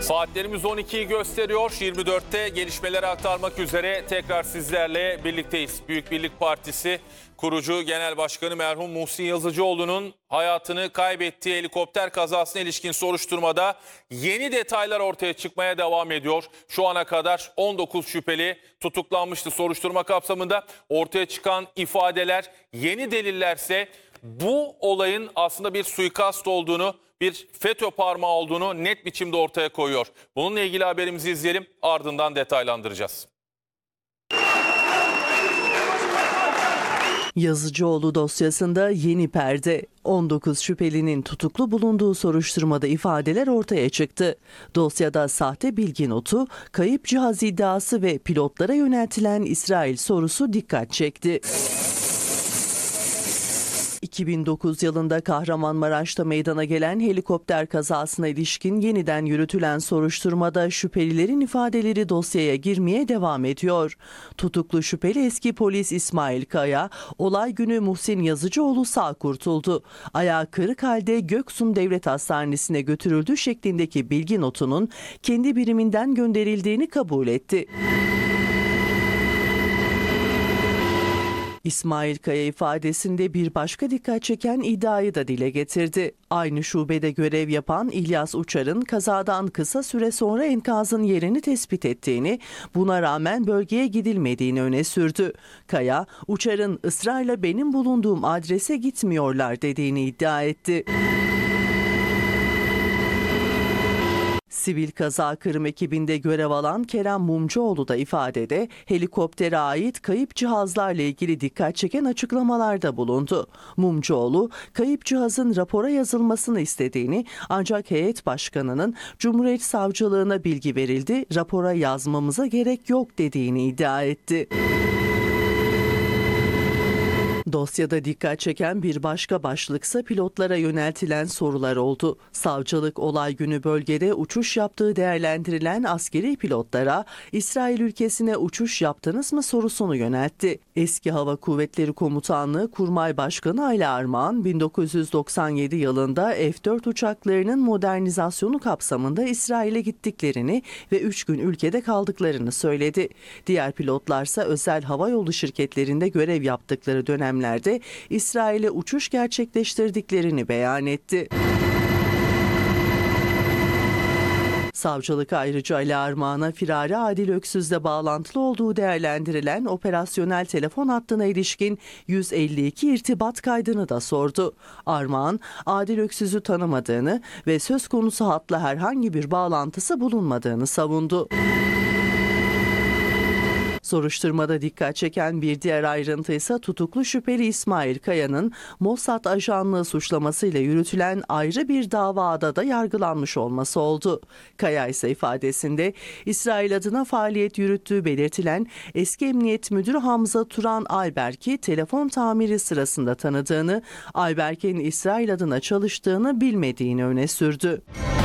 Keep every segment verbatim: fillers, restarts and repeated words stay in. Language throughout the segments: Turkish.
Saatlerimiz on ikiyi gösteriyor. yirmi dörtte gelişmeleri aktarmak üzere tekrar sizlerle birlikteyiz. Büyük Birlik Partisi kurucu genel başkanı merhum Muhsin Yazıcıoğlu'nun hayatını kaybettiği helikopter kazasına ilişkin soruşturmada yeni detaylar ortaya çıkmaya devam ediyor. Şu ana kadar on dokuz şüpheli tutuklanmıştı. Soruşturma kapsamında ortaya çıkan ifadeler, yeni delillerse bu olayın aslında bir suikast olduğunu, bir FETÖ parmağı olduğunu net biçimde ortaya koyuyor. Bununla ilgili haberimizi izleyelim, ardından detaylandıracağız. Yazıcıoğlu dosyasında yeni perde. on dokuz şüphelinin tutuklu bulunduğu soruşturmada ifadeler ortaya çıktı. Dosyada sahte bilgi notu, kayıp cihaz iddiası ve pilotlara yöneltilen İsrail sorusu dikkat çekti. iki bin dokuz yılında Kahramanmaraş'ta meydana gelen helikopter kazasına ilişkin yeniden yürütülen soruşturmada şüphelilerin ifadeleri dosyaya girmeye devam ediyor. Tutuklu şüpheli eski polis İsmail Kaya, olay günü Muhsin Yazıcıoğlu sağ kurtuldu. Ayağı kırık halde Göksun Devlet Hastanesi'ne götürüldü şeklindeki bilgi notunun kendi biriminden gönderildiğini kabul etti. İsmail Kaya ifadesinde bir başka dikkat çeken iddiayı da dile getirdi. Aynı şubede görev yapan İlyas Uçar'ın kazadan kısa süre sonra enkazın yerini tespit ettiğini, buna rağmen bölgeye gidilmediğini öne sürdü. Kaya, Uçar'ın ısrarla benim bulunduğum adrese gitmiyorlar dediğini iddia etti. Sivil kaza kırım ekibinde görev alan Kerem Mumcuoğlu da ifadede helikoptere ait kayıp cihazlarla ilgili dikkat çeken açıklamalarda bulundu. Mumcuoğlu, kayıp cihazın rapora yazılmasını istediğini, ancak heyet başkanının Cumhuriyet Savcılığına bilgi verildi, rapora yazmamıza gerek yok dediğini iddia etti. Dosyada dikkat çeken bir başka başlıksa pilotlara yöneltilen sorular oldu. Savcılık olay günü bölgede uçuş yaptığı değerlendirilen askeri pilotlara İsrail ülkesine uçuş yaptınız mı sorusunu yöneltti. Eski Hava Kuvvetleri Komutanlığı Kurmay Başkanı Ali Armağan, bin dokuz yüz doksan yedi yılında F dört uçaklarının modernizasyonu kapsamında İsrail'e gittiklerini ve üç gün ülkede kaldıklarını söyledi. Diğer pilotlarsa özel havayolu şirketlerinde görev yaptıkları dönemlerde İsrail'e uçuş gerçekleştirdiklerini beyan etti. Savcılık ayrıca Ali Armağan'a firari Adil Öksüz'le bağlantılı olduğu değerlendirilen operasyonel telefon hattına ilişkin yüz elli iki irtibat kaydını da sordu. Armağan, Adil Öksüz'ü tanımadığını ve söz konusu hatla herhangi bir bağlantısı bulunmadığını savundu. Soruşturmada dikkat çeken bir diğer ayrıntı ise tutuklu şüpheli İsmail Kaya'nın Mossad ajanlığı suçlamasıyla yürütülen ayrı bir davada da yargılanmış olması oldu. Kaya ise ifadesinde İsrail adına faaliyet yürüttüğü belirtilen eski Emniyet Müdürü Hamza Turan Ayberk'i telefon tamiri sırasında tanıdığını, Ayberk'in İsrail adına çalıştığını bilmediğini öne sürdü.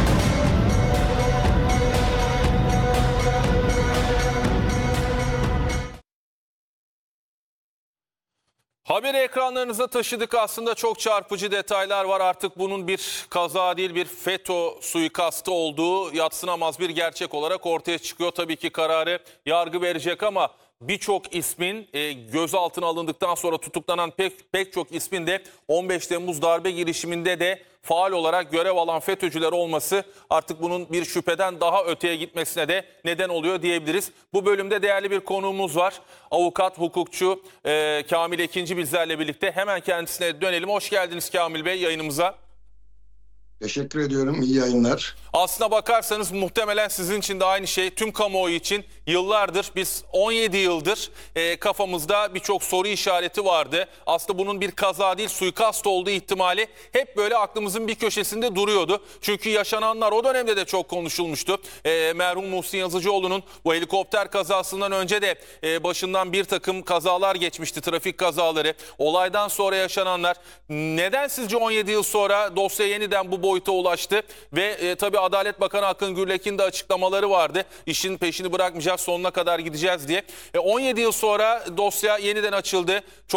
Haberi ekranlarınıza taşıdık. Aslında çok çarpıcı detaylar var. Artık bunun bir kaza değil, bir FETÖ suikastı olduğu yadsınamaz bir gerçek olarak ortaya çıkıyor. Tabii ki kararı yargı verecek ama birçok ismin e, gözaltına alındıktan sonra tutuklanan pek, pek çok ismin de on beş Temmuz darbe girişiminde de faal olarak görev alan FETÖ'cüler olması artık bunun bir şüpheden daha öteye gitmesine de neden oluyor diyebiliriz. Bu bölümde değerli bir konuğumuz var. Avukat, hukukçu e, Kamil Ekinci bizlerle birlikte. Hemen kendisine dönelim. Hoş geldiniz Kamil Bey yayınımıza. Teşekkür ediyorum. İyi yayınlar. Aslına bakarsanız muhtemelen sizin için de aynı şey, tüm kamuoyu için yıllardır, biz on yedi yıldır e, kafamızda birçok soru işareti vardı. Aslında bunun bir kaza değil, suikast olduğu ihtimali hep böyle aklımızın bir köşesinde duruyordu. Çünkü yaşananlar o dönemde de çok konuşulmuştu. E, merhum Muhsin Yazıcıoğlu'nun bu helikopter kazasından önce de e, başından bir takım kazalar geçmişti, trafik kazaları. Olaydan sonra yaşananlar, neden sizce on yedi yıl sonra dosya yeniden bu boyuta ulaştı? Ve e, tabii Adalet Bakanı Akın Gürlek'in de açıklamaları vardı. İşin peşini bırakmayacağız, sonuna kadar gideceğiz diye. E, on yedi yıl sonra dosya yeniden açıldı. Çok